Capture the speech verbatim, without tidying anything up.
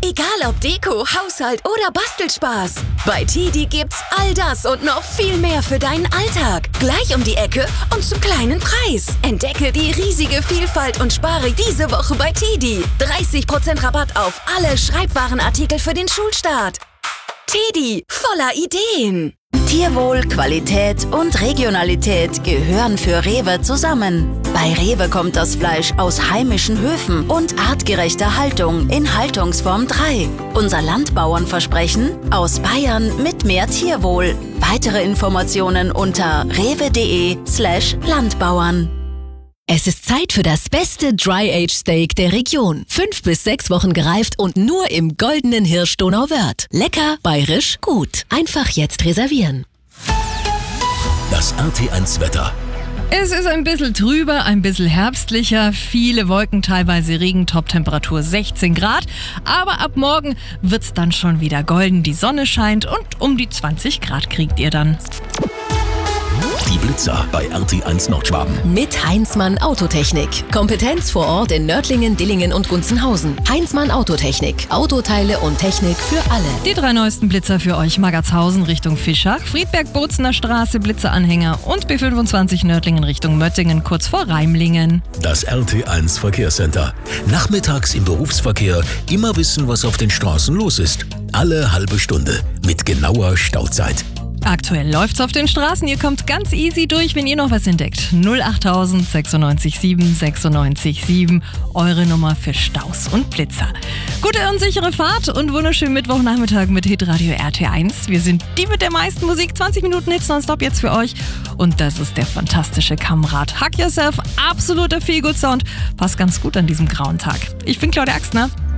Egal ob Deko, Haushalt oder Bastelspaß. Bei Tidi gibt's all das und noch viel mehr für deinen Alltag. Gleich um die Ecke und zum kleinen Preis. Entdecke die riesige Vielfalt und spare diese Woche bei Tidi. dreißig Prozent Rabatt auf alle Schreibwarenartikel für den Schulstart. Tidi, voller Ideen. Tierwohl, Qualität und Regionalität gehören für Rewe zusammen. Bei Rewe kommt das Fleisch aus heimischen Höfen und artgerechter Haltung in Haltungsform drei. Unser Landbauernversprechen: aus Bayern mit mehr Tierwohl. Weitere Informationen unter rewe.de slash Landbauern. Es ist Zeit für das beste Dry-Age-Steak der Region. Fünf bis sechs Wochen gereift und nur im goldenen Hirsch Donauwörth. Lecker, bayerisch, gut. Einfach jetzt reservieren. Das R T eins Wetter. Es ist ein bisschen trüber, ein bisschen herbstlicher, viele Wolken, teilweise Regen, Top-Temperatur sechzehn Grad. Aber ab morgen wird's dann schon wieder golden, die Sonne scheint und um die zwanzig Grad kriegt ihr dann. Die Blitzer bei R T eins Nordschwaben. Mit Heinzmann Autotechnik. Kompetenz vor Ort in Nördlingen, Dillingen und Gunzenhausen. Heinzmann Autotechnik. Autoteile und Technik für alle. Die drei neuesten Blitzer für euch: Magatshausen Richtung Fischach, Friedberg-Bozener Straße, Blitzeranhänger und B fünfundzwanzig Nördlingen Richtung Möttingen, kurz vor Reimlingen. Das R T eins Verkehrscenter. Nachmittags im Berufsverkehr immer wissen, was auf den Straßen los ist. Alle halbe Stunde mit genauer Stauzeit. Aktuell läuft's auf den Straßen, ihr kommt ganz easy durch, wenn ihr noch was entdeckt. null achttausend sechsundneunzig sieben sechsundneunzig sieben, eure Nummer für Staus und Blitzer. Gute und sichere Fahrt und wunderschönen Mittwochnachmittag mit Hitradio R T eins. Wir sind die mit der meisten Musik, zwanzig Minuten Hits nonstop jetzt für euch. Und das ist der fantastische Kamerad Hug Yourself, absoluter Feelgood-Sound. Passt ganz gut an diesem grauen Tag. Ich bin Claudia Axtner.